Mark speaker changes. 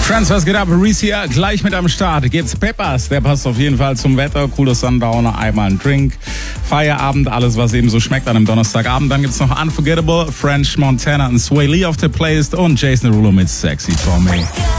Speaker 1: Friends, was geht ab? Reese hier, gleich mit am Start. Gibt's Peppers, der passt auf jeden Fall zum Wetter. Cooler Sundowner, einmal ein Drink, Feierabend, alles was eben so schmeckt an einem Donnerstagabend. Dann gibt's noch Unforgettable, French Montana und Sway Lee auf der Playlist und Jason Derulo mit Sexy For Me.